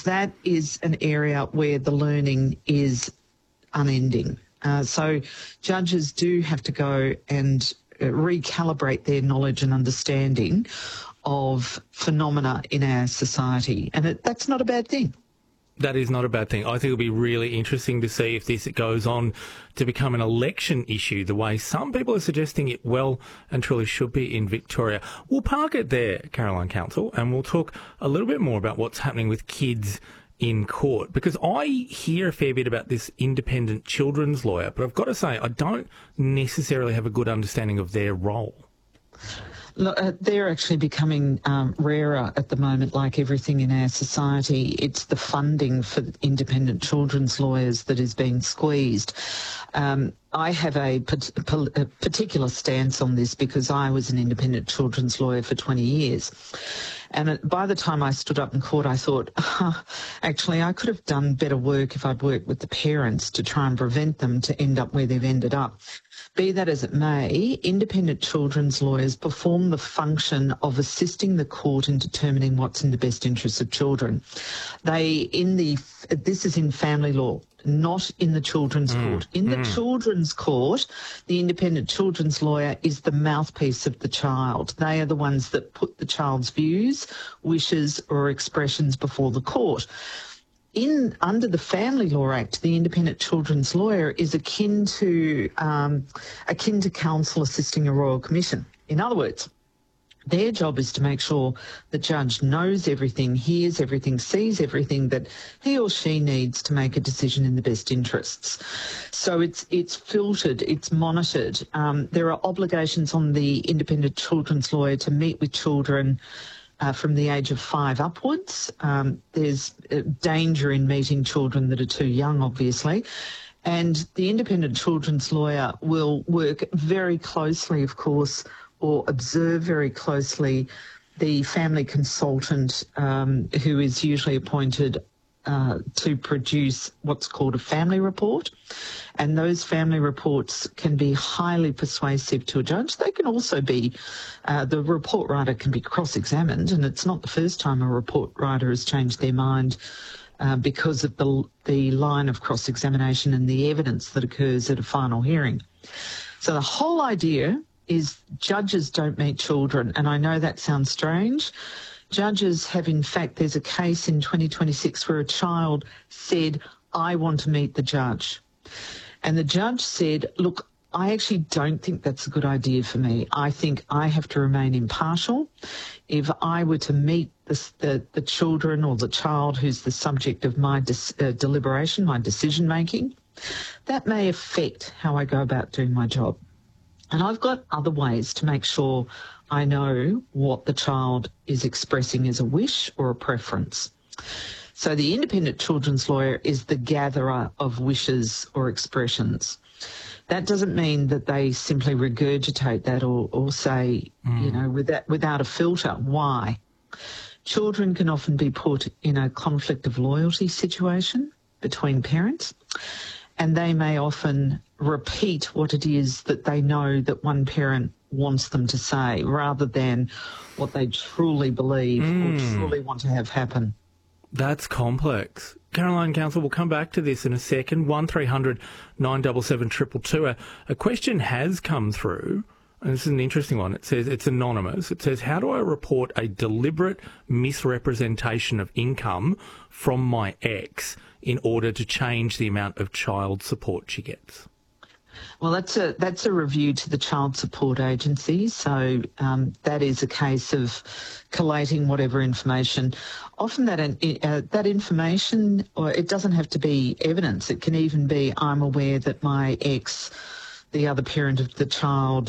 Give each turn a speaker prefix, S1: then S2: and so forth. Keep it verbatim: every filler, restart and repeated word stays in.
S1: because that is an area where the learning is unending. Uh, so judges do have to go and uh, recalibrate their knowledge and understanding of phenomena in our society, and it, that's not a bad thing.
S2: That is not a bad thing. I think it'll be really interesting to see if this goes on to become an election issue the way some people are suggesting it well and truly should be in Victoria. We'll park it there, Caroline Counsell, and we'll talk a little bit more about what's happening with kids in court, because I hear a fair bit about this independent children's lawyer, but I've got to say I don't necessarily have a good understanding of their role.
S1: Look, uh, they're actually becoming um, rarer at the moment, like everything in our society. It's the funding for independent children's lawyers that is being squeezed. Um, I have a, a particular stance on this because I was an independent children's lawyer for twenty years. And by the time I stood up in court, I thought, oh, actually, I could have done better work if I'd worked with the parents to try and prevent them to end up where they've ended up. Be that as it may, independent children's lawyers perform the function of assisting the court in determining what's in the best interests of children. They, in the, this is in family law, not in the children's mm, court. In mm. the children's court, the independent children's lawyer is the mouthpiece of the child. They are the ones that put the child's views, wishes or expressions before the court. In under the Family Law Act, the independent children's lawyer is akin to um, akin to counsel assisting a royal commission. In other words, their job is to make sure the judge knows everything, hears everything, sees everything that he or she needs to make a decision in the best interests. So it's it's filtered, it's monitored. Um, there are obligations on the independent children's lawyer to meet with children Uh, from the age of five upwards. Um, there's uh, danger in meeting children that are too young, obviously. And the independent children's lawyer will work very closely, of course, or observe very closely the family consultant um, who is usually appointed uh, to produce what's called a family report. And those family reports can be highly persuasive to a judge. They can also be, uh, the report writer can be cross-examined, and it's not the first time a report writer has changed their mind uh, because of the, the line of cross-examination and the evidence that occurs at a final hearing. So the whole idea is judges don't meet children, and I know that sounds strange. Judges have, in fact, there's a case in twenty twenty-six where a child said, I want to meet the judge. And the judge said, look, I actually don't think that's a good idea for me. I think I have to remain impartial. If I were to meet the, the, the children or the child who's the subject of my dis, uh, deliberation, my decision-making, that may affect how I go about doing my job. And I've got other ways to make sure I know what the child is expressing as a wish or a preference. So the independent children's lawyer is the gatherer of wishes or expressions. That doesn't mean that they simply regurgitate that or, or say, mm. you know, without, without a filter. Why? Children can often be put in a conflict of loyalty situation between parents, and they may often repeat what it is that they know that one parent wants them to say rather than what they truly believe mm. or truly want to have happen.
S2: That's complex. Caroline Counsell, we'll come back to this in a second. one three hundred nine seven seven two two two. A, a question has come through, and this is an interesting one. It says, it's anonymous. It says, how do I report a deliberate misrepresentation of income from my ex in order to change the amount of child support she gets?
S1: Well, that's a that's a review to the child support agency. So um, that is a case of collating whatever information. Often that uh, that information, or it doesn't have to be evidence. It can even be, I'm aware that my ex, the other parent of the child,